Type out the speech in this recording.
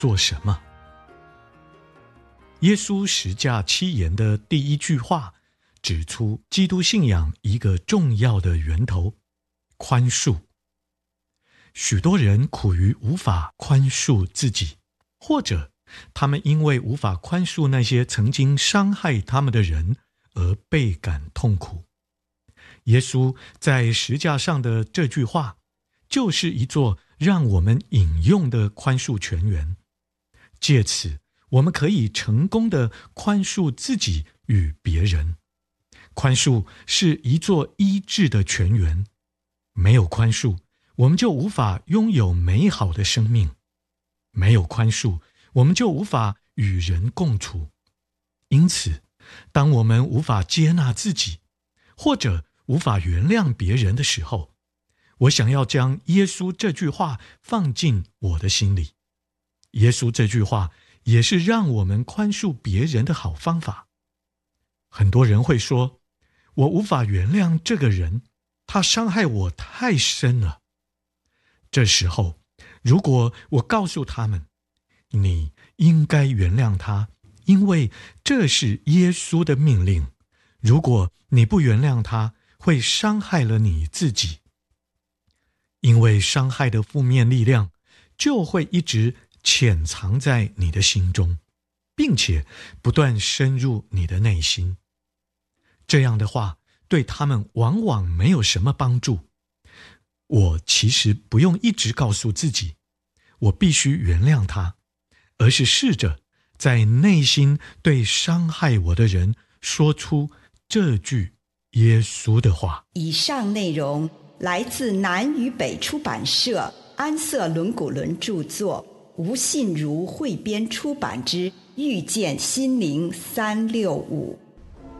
做什么？耶稣十架七言的第一句话，指出基督信仰一个重要的源头：宽恕。许多人苦于无法宽恕自己，或者他们因为无法宽恕那些曾经伤害他们的人而倍感痛苦。耶稣在十架上的这句话，就是一座让我们引用的宽恕泉源。借此，我们可以成功地宽恕自己与别人。宽恕是一座医治的泉源，没有宽恕，我们就无法拥有美好的生命；没有宽恕，我们就无法与人共处。因此，当我们无法接纳自己，或者无法原谅别人的时候，我想要将耶稣这句话放进我的心里。耶稣这句话也是让我们宽恕别人的好方法。很多人会说，我无法原谅这个人，他伤害我太深了。这时候，如果我告诉他们，你应该原谅他，因为这是耶稣的命令，如果你不原谅他，会伤害了你自己。因为伤害的负面力量就会一直潜藏在你的心中，并且不断深入你的内心。这样的话，对他们往往没有什么帮助。我其实不用一直告诉自己，我必须原谅他，而是试着在内心对伤害我的人说出这句耶稣的话。 以上内容来自南与北出版社安瑟伦古伦著作，吴信如汇编出版之《遇见心灵365》。